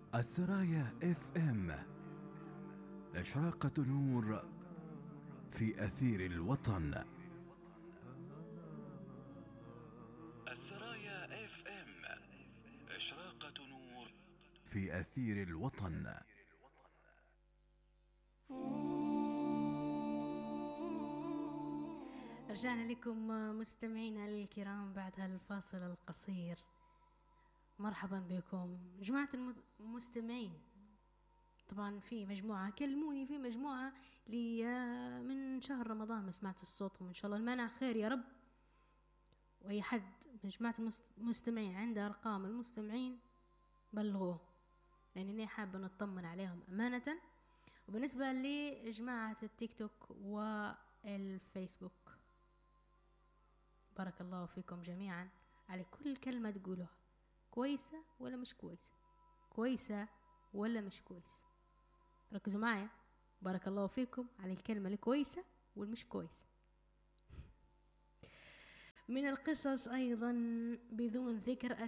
السرايا اف ام، إشراقة نور في أثير الوطن. السرايا اف ام، إشراقة نور في أثير الوطن. رجعنا لكم مستمعينا الكرام بعد هالفاصل القصير. مرحبا بكم جماعة المستمعين. طبعا في مجموعة كلموني، في مجموعة لي من شهر رمضان ما سمعت الصوت، وإن شاء الله المانع خير يا رب. وأي حد من جماعة المستمعين عنده أرقام المستمعين بلغوه، لأنني حابة نطمن عليهم أمانة. وبالنسبة لجماعة التيك توك والفيسبوك، بارك الله فيكم جميعا على كل كلمة تقولوها، كويسة ولا مش كويسة، كويسة ولا مش كويسة. ركزوا معايا، بارك الله فيكم على الكلمة الكويسة والمش كويسة. من القصص أيضا بدون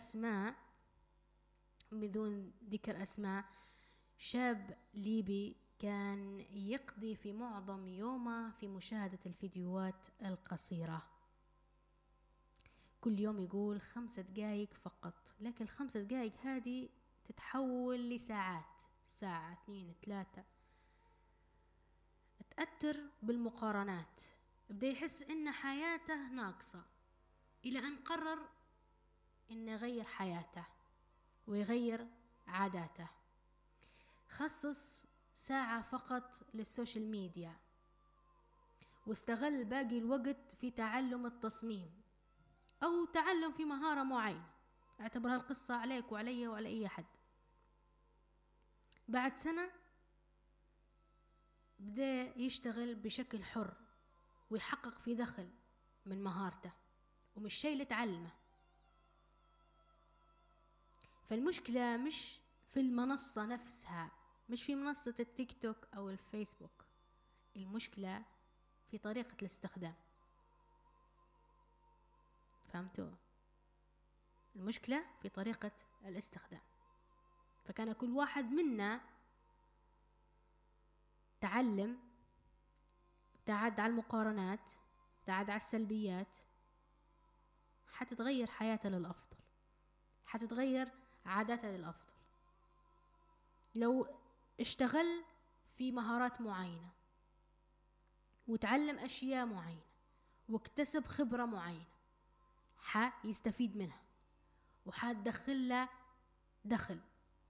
ذكر أسماء، شاب ليبي كان يقضي في معظم يومه في مشاهدة الفيديوهات القصيرة. كل يوم يقول 5 دقايق فقط، لكن 5 دقايق هذه تتحول لساعات، ساعة 2 3. تأثر بالمقارنات، بدأ يحس إن حياته ناقصة، إلى أن قرر إن يغير حياته ويغير عاداته. خصص ساعة فقط للسوشيال ميديا، واستغل باقي الوقت في تعلم التصميم أو تعلم في مهارة معينة. اعتبر هالقصة عليك وعلي وعلى أي حد. بعد سنة بدأ يشتغل بشكل حر ويحقق في دخل من مهارته ومش شيء اللي تعلمه. فالمشكلة مش في المنصة نفسها، مش في منصة التيك توك أو الفيسبوك، المشكلة في طريقة الاستخدام. فهمتوا؟ المشكلة في طريقة الاستخدام. فكان كل واحد منا تعلم، ابتعد على المقارنات، ابتعد على السلبيات، حتتغير حياته للأفضل، حتتغير عاداته للأفضل. لو اشتغل في مهارات معينة وتعلم أشياء معينة واكتسب خبرة معينة، حيستفيد منها وحتدخل له دخل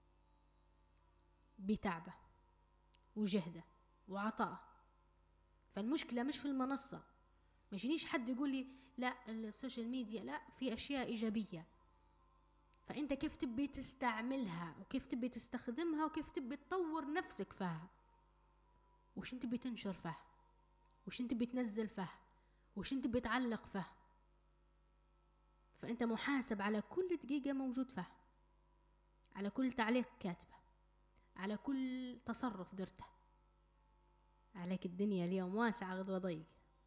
بتعبه وجهده وعطاءه. فالمشكلة مش في المنصة. مش نيش حد يقول لي لا السوشيال ميديا لا، في أشياء إيجابية. فأنت كيف تبي تستعملها وكيف تبي تستخدمها وكيف تبي تطور نفسك فيها، وش انت بتنشر فيها، وش انت بتنزل فيها، وش انت بتعلق فيها. فأنت محاسب على كل دقيقة موجود فيها، على كل تعليق كاتبه، على كل تصرف درته. عليك الدنيا اليوم واسعة غض وضيق.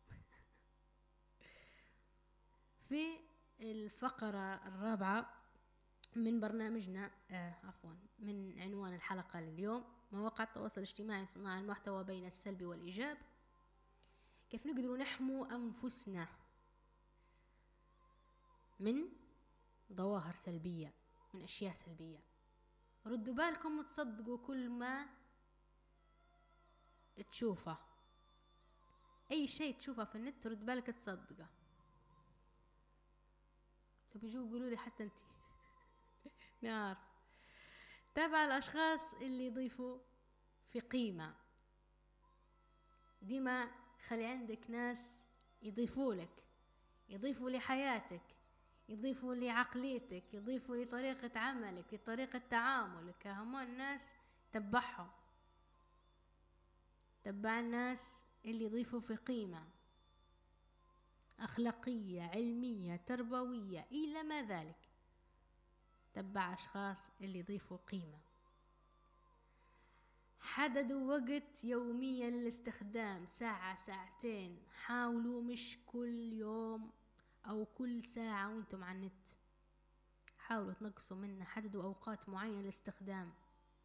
في الفقرة الرابعة من برنامجنا من عنوان الحلقة لليوم، مواقع التواصل الاجتماعي صناع المحتوى بين السلب والإيجاب. كيف نقدر نحمو أنفسنا من ظواهر سلبية، من أشياء سلبية. ردوا بالكم وتصدقوا كل ما تشوفه، أي شيء تشوفه في النت رد بالك تصدقه. تبي يجوا يقولوا لي حتى أنتي نعرف. تابع الأشخاص اللي يضيفوا في قيمة. ديما خلي عندك ناس يضيفوا لك، يضيفوا لحياتك، يضيفوا لعقليتك، يضيفوا لطريقة عملك، لطريقة تعاملك. هم الناس تبعهم، تبع الناس اللي يضيفوا في قيمة أخلاقية علمية تربوية إلى ما ذلك. تبع أشخاص اللي يضيفوا قيمة. حددوا وقت يوميا للاستخدام، ساعة ساعتين. حاولوا مش كل يوم أو كل ساعة وانتم على النت، حاولوا تنقصوا منه. حددوا أوقات معينة للاستخدام.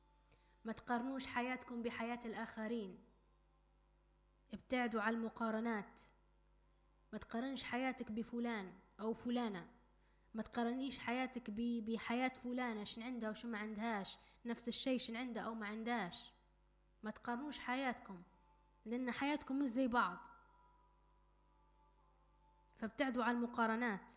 ما تقارنوش حياتكم بحياة الآخرين. ابتعدوا عن المقارنات. ما تقارنش حياتك بفلان أو فلانة. ما تقارنيش حياتك بحياة فلانة، شن عندها وشو ما عندهاش، نفس الشيء شن عندها أو ما عندهاش. ما تقارنوش حياتكم، لأن حياتكم مش زي بعض. فابتعدوا عن المقارنات.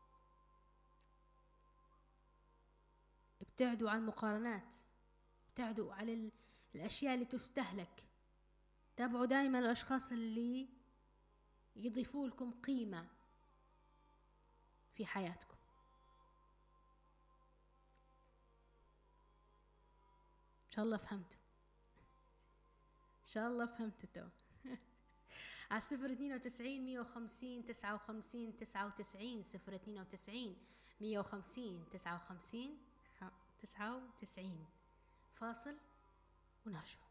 ابتعدوا عن المقارنات. ابتعدوا عن الأشياء اللي تستهلك. تابعوا دائما الأشخاص اللي يضيفوا لكم قيمة في حياتكم. إن شاء الله فهمتوا. إن شاء الله فهمتوا تو. على 092 150 59 99 092 150 59 99. فاصل ونرجع.